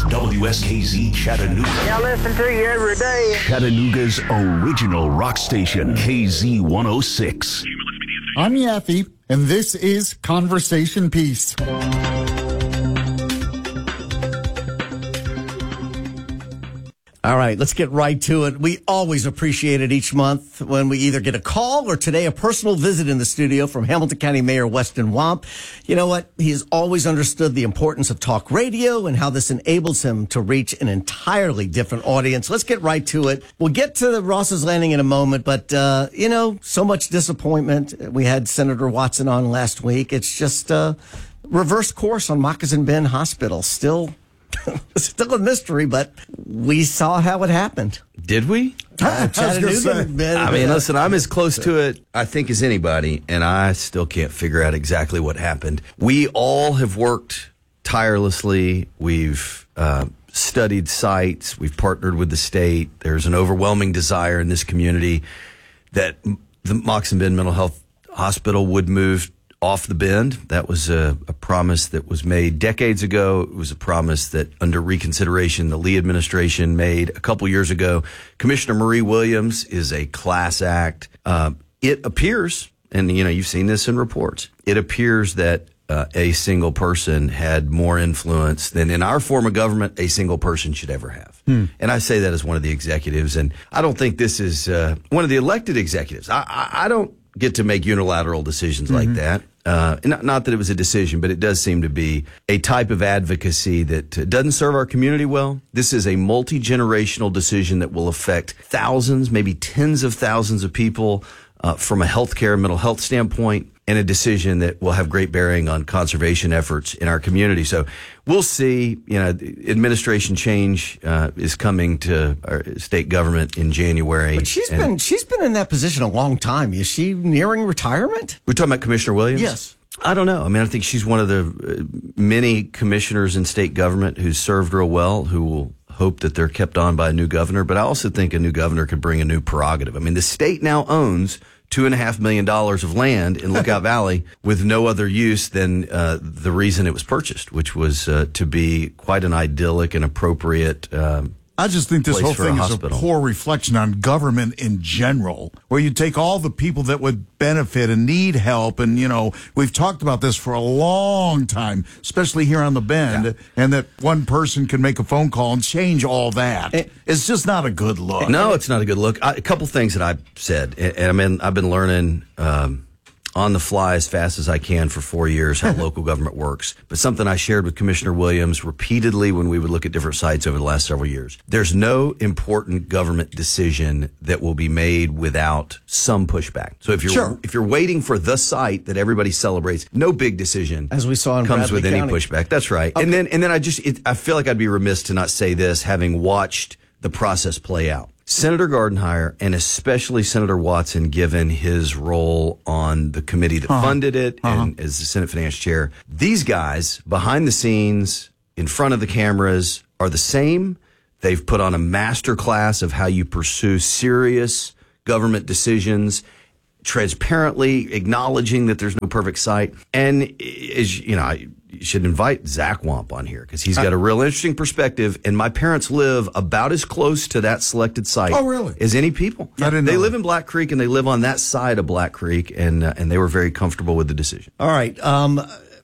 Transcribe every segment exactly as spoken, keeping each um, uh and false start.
W S K Z Chattanooga. I listen to you every day. Chattanooga's original rock station, K Z one oh six. I'm Yaffe, and this is Conversation Piece. All right, let's get right to it. We always appreciate it each month when we either get a call or today a personal visit in the studio from Hamilton County Mayor Weston Wamp. You know what? He has always understood the importance of talk radio and how this enables him to reach an entirely different audience. Let's get right to it. We'll get to the Ross's Landing in a moment, but, uh, you know, so much disappointment. We had Senator Watson on last week. It's just uh, reverse course on Moccasin Bend Hospital. Still... Still a mystery, but we saw how it happened. Did we? Uh, Chattanooga. I mean, listen, I'm as close to it, I think, as anybody, and I still can't figure out exactly what happened. We all have worked tirelessly. We've uh, studied sites. We've partnered with the state. There's an overwhelming desire in this community that the Moccasin Bend Mental Health Hospital would move off the bend. That was a, a promise that was made decades ago. It was a promise that under reconsideration, the Lee administration made a couple years ago. Commissioner Marie Williams is a class act. Uh, it appears, and you know, you've seen this in reports, it appears that uh, a single person had more influence than in our form of government a single person should ever have. Hmm. And I say that as one of the executives, and I don't think this is uh, one of the elected executives. I, I, I don't get to make unilateral decisions mm-hmm. like that. Uh, not, not that it was a decision, but it does seem to be a type of advocacy that uh, doesn't serve our community well. This is a multi-generational decision that will affect thousands, maybe tens of thousands of people uh, from a healthcare and mental health standpoint, and a decision that will have great bearing on conservation efforts in our community. So we'll see. You know, administration change uh, is coming to our state government in January. But she's been she's been in that position a long time. Is she nearing retirement? We're talking about Commissioner Williams? Yes. I don't know. I mean, I think she's one of the uh, many commissioners in state government who's served real well, who will hope that they're kept on by a new governor. But I also think a new governor could bring a new prerogative. I mean, the state now owns two and a half million dollars of land in Lookout Valley with no other use than uh, the reason it was purchased, which was uh, to be quite an idyllic and appropriate um, I just think this whole thing a is a poor reflection on government in general, where you take all the people that would benefit and need help. And, you know, we've talked about this for a long time, especially here on the Bend, yeah. and that one person can make a phone call and change all that. It, it's just not a good look. No, it's not a good look. I, a couple things that I've said, and, and I mean, I've been learning um, on the fly as fast as I can for four years how local government works. But something I shared with Commissioner Williams repeatedly when we would look at different sites over the last several years. There's no important government decision that will be made without some pushback. So if you're sure. if you're waiting for the site that everybody celebrates, no big decision as we saw in comes Bradley with any County. pushback. That's right. Okay. And then and then I just it, I feel like I'd be remiss to not say this, having watched the process play out. Senator Gardenhire, and especially Senator Watson, given his role on the committee that uh-huh. funded it uh-huh. and as the Senate Finance Chair, these guys behind the scenes, in front of the cameras, are the same. They've put on a master class of how you pursue serious government decisions, transparently acknowledging that there's no perfect site. And, as you know, I, you should invite Zach Wamp on here because he's got a real interesting perspective. And my parents live about as close to that selected site oh, really? as any people. I didn't they know live that. in Black Creek, and they live on that side of Black Creek, and uh, and they were very comfortable with the decision. All right. Um,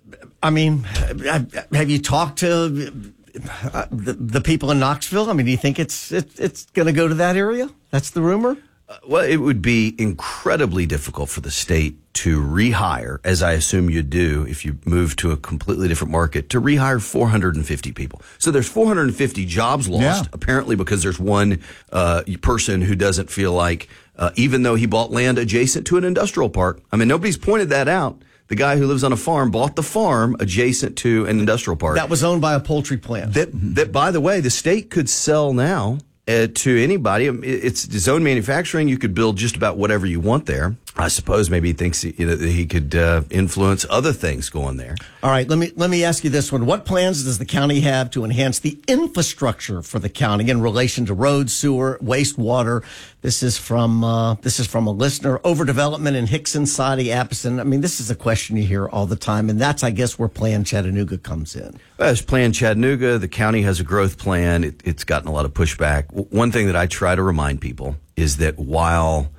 I mean, have you talked to uh, the, the people in Knoxville? I mean, do you think it's it, it's going to go to that area? That's the rumor? Uh, well, it would be incredibly difficult for the state to rehire, as I assume you do if you move to a completely different market, to rehire four hundred fifty people. So there's four hundred fifty jobs lost, yeah. apparently because there's one uh, person who doesn't feel like, uh, even though he bought land adjacent to an industrial park. I mean, nobody's pointed that out. The guy who lives on a farm bought the farm adjacent to an industrial park. That was owned by a poultry plant. That, that by the way, the state could sell now Uh, to anybody. It's zone manufacturing. You could build just about whatever you want there. I suppose maybe he thinks he, that he could uh, influence other things going there. All right, let me let me ask you this one. What plans does the county have to enhance the infrastructure for the county in relation to roads, sewer, wastewater? This is from uh, this is from a listener. Overdevelopment in Hickson, Soddy, Appleton. I mean, this is a question you hear all the time, and that's, I guess, where Plan Chattanooga comes in. Well, there's Plan Chattanooga. The county has a growth plan. It, it's gotten a lot of pushback. W- one thing that I try to remind people is that while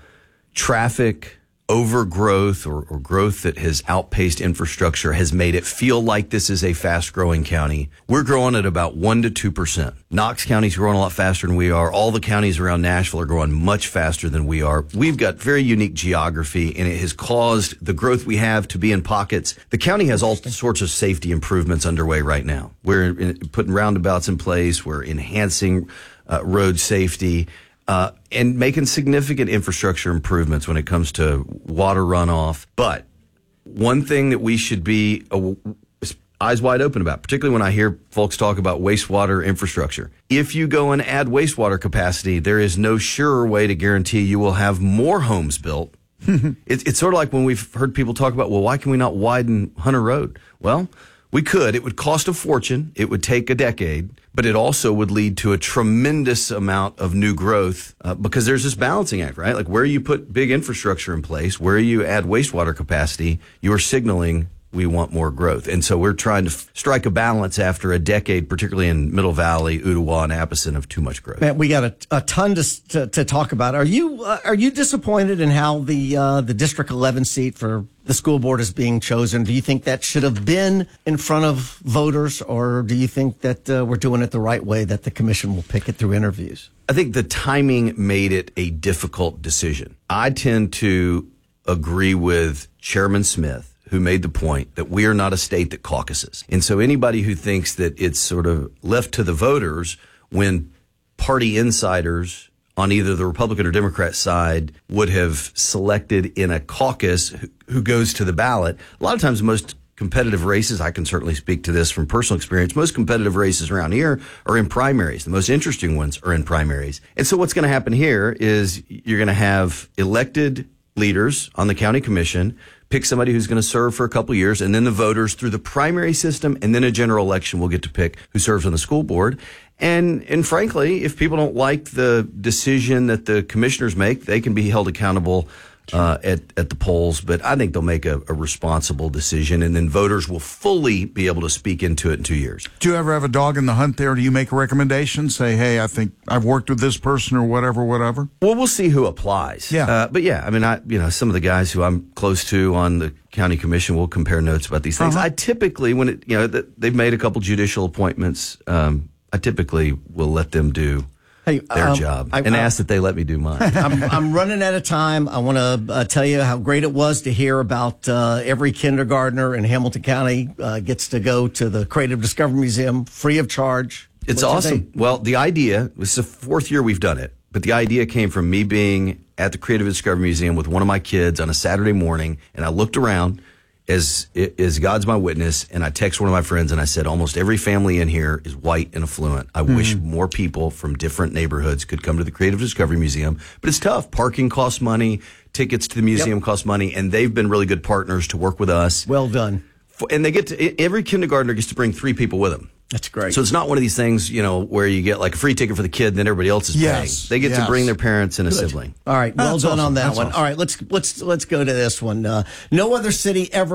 traffic overgrowth or, or growth that has outpaced infrastructure has made it feel like this is a fast-growing county, we're growing at about one to two percent. Knox County's growing a lot faster than we are. All the counties around Nashville are growing much faster than we are. We've got very unique geography, and it has caused the growth we have to be in pockets. The county has all sorts of safety improvements underway right now. We're in, putting roundabouts in place. We're enhancing uh, road safety. Uh, and making significant infrastructure improvements when it comes to water runoff. But one thing that we should be uh, eyes wide open about, particularly when I hear folks talk about wastewater infrastructure. If you go and add wastewater capacity, there is no surer way to guarantee you will have more homes built. it, it's sort of like when we've heard people talk about, well, why can we not widen Hunter Road? Well, we could. It would cost a fortune. It would take a decade. But it also would lead to a tremendous amount of new growth uh, because there's this balancing act, right? Like where you put big infrastructure in place, where you add wastewater capacity, you're signaling we want more growth. And so we're trying to f- strike a balance after a decade, particularly in Middle Valley, Ottawa, and Appleton, of too much growth. Man, we got a, a ton to, to to talk about. Are you uh, are you disappointed in how the uh, the District eleven seat for the school board is being chosen? Do you think that should have been in front of voters, or do you think that uh, we're doing it the right way, that the commission will pick it through interviews? I think the timing made it a difficult decision. I tend to agree with Chairman Smith, who made the point that we are not a state that caucuses. And so anybody who thinks that it's sort of left to the voters when party insiders on either the Republican or Democrat side would have selected in a caucus who, who goes to the ballot. A lot of times most competitive races, I can certainly speak to this from personal experience, most competitive races around here are in primaries. The most interesting ones are in primaries. And so what's going to happen here is you're going to have elected leaders on the county commission pick somebody who's going to serve for a couple of years, and then the voters through the primary system, and then a general election will get to pick who serves on the school board. And and frankly, if people don't like the decision that the commissioners make, they can be held accountable uh, at, at the polls. But I think they'll make a, a responsible decision, and then voters will fully be able to speak into it in two years. Do you ever have a dog in the hunt there? Do you make a recommendation? Say, hey, I think I've worked with this person or whatever, whatever? Well, we'll see who applies. Yeah. Uh, but yeah, I mean, I, you know, some of the guys who I'm close to on the county commission will compare notes about these things. Uh-huh. I typically, when it, you know, th- they've made a couple judicial appointments, um, I typically will let them do Hey, their um, job I- and I- ask that they let me do mine. I'm, I'm running out of time. I want to uh, tell you how great it was to hear about uh, every kindergartner in Hamilton County uh, gets to go to the Creative Discovery Museum free of charge. It's What'd you awesome. think? Well, the idea, this is the fourth year we've done it, but the idea came from me being at the Creative Discovery Museum with one of my kids on a Saturday morning, and I looked around as, as God's my witness, and I texted one of my friends and I said, almost every family in here is white and affluent. I Mm-hmm. wish more people from different neighborhoods could come to the Creative Discovery Museum, but it's tough. Parking costs money, tickets to the museum Yep. cost money, and they've been really good partners to work with us. Well done. And they get to, every kindergartner gets to bring three people with them. That's great. So it's not one of these things, you know, where you get like a free ticket for the kid and then everybody else is Yes, paying. They get yes. to bring their parents and a sibling. All right, well That's done awesome. on that That's one. awesome. All right, let's let's let's go to this one. Uh, no other city ever